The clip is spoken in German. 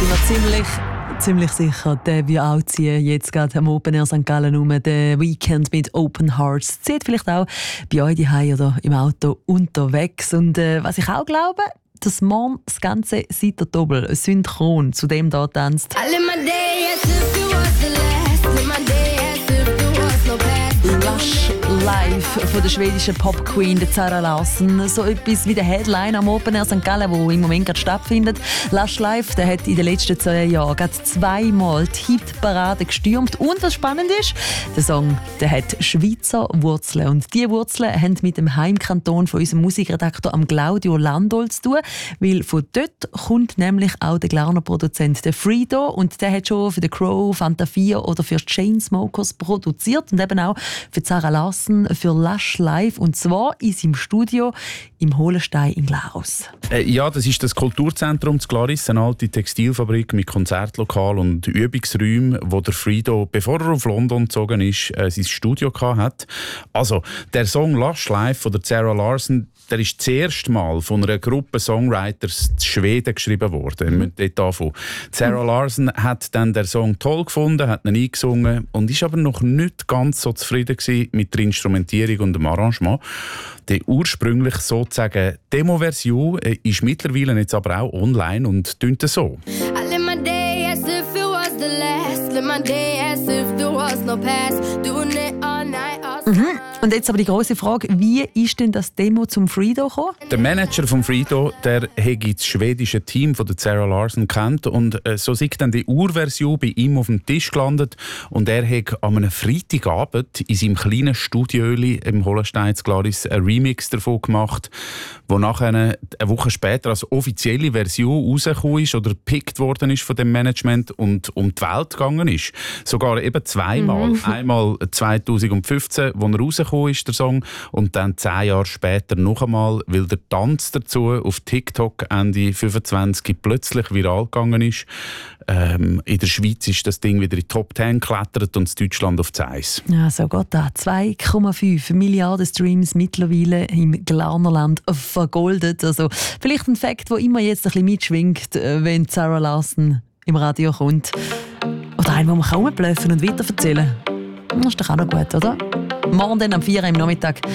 bin mir ziemlich sicher, der wird auch ziehen. Jetzt geht am Open Air St. Gallen der Weekend mit Open Hearts. Zieht vielleicht auch bei euch daheim oder im Auto unterwegs. Und was ich auch glaube, dass morgen das Ganze seit der Doppel synchron zu dem da tanzt. Lush Live von der schwedischen Pop-Queen Zara Larsson. So etwas wie der Headline am Open Air St. Gallen, wo im Moment gerade stattfindet. Lush Live, der hat in den letzten 2 Jahren gerade 2-mal die Hitparade gestürmt. Und was spannend ist, der Song, der hat Schweizer Wurzeln. Und diese Wurzeln haben mit dem Heimkanton von unserem Musikredakteur am Claudio Landol zu tun, weil von dort kommt nämlich auch der Glarner Produzent der Fredo, und der hat schon für The Crow, Fanta 4 oder für Chainsmokers produziert und eben auch für Zara Larsson für Lush Live, und zwar in seinem Studio im Hohlenstein in Glarus. Ja, das ist das Kulturzentrum zu Glaris, eine alte Textilfabrik mit Konzertlokal und Übungsräumen, wo der Fredo, bevor er auf London gezogen ist, sein Studio hatte. Also, der Song Lush Live von der Zara Larsson, der ist das erste Mal von einer Gruppe Songwriters in Schweden geschrieben worden. Zara Larsson hat dann den Song toll gefunden, hat ihn eingesungen und ist aber noch nicht ganz so zufrieden gewesen mit der Instrumentierung und dem Arrangement. Die ursprünglich sozusagen Demo-Version ist mittlerweile jetzt aber auch online und tönt so. Und jetzt aber die grosse Frage, wie ist denn das Demo zum Fredo gekommen? Der Manager vom Fredo, der hat das schwedische Team von der Zara Larsson kennt, und so ist dann die Urversion bei ihm auf dem Tisch gelandet, und er hat an einem Freitagabend in seinem kleinen Studio im Hohlenstein in Glaris einen Remix davon gemacht, wo nachher eine Woche später als offizielle Version rausgekommen ist oder gepickt worden ist von dem Management und um die Welt gegangen ist. Sogar eben 2-mal. Einmal 2015, wo er rausgekommen ist, der Song, und dann 10 Jahre später noch einmal, weil der Tanz dazu auf TikTok Ende 25 plötzlich viral gegangen ist. In der Schweiz ist das Ding wieder in die Top 10 geklettert und in Deutschland auf 1. Ja, so geht das. 2,5 Milliarden Streams mittlerweile im Glarnerland vergoldet. Also vielleicht ein Fakt, der immer jetzt ein bisschen mitschwingt, wenn Zara Larsson im Radio kommt. Oder einen, den man rumblöffen und weiterverzählen kann. Das ist doch auch noch gut, oder? Morgen dann am 4 Uhr am Nachmittag